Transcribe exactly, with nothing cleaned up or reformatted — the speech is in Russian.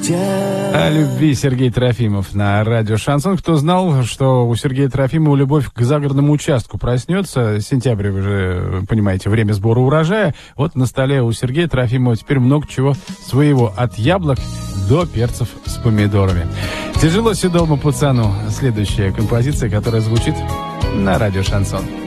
О любви Сергей Трофимов на радио «Шансон». Кто знал, что у Сергея Трофимова любовь к загородному участку проснется? Сентябрь, вы же понимаете, время сбора урожая. Вот на столе у Сергея Трофимова теперь много чего своего. От яблок до перцев с помидорами. «Тяжело седому пацану». Следующая композиция, которая звучит на радио «Шансон».